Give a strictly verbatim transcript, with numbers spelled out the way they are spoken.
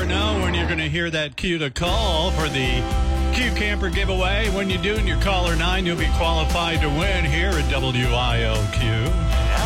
never know when you're going to hear that cue to call for the Q Camper giveaway. When you do and you caller nine, you'll be qualified to win here at W I O Q.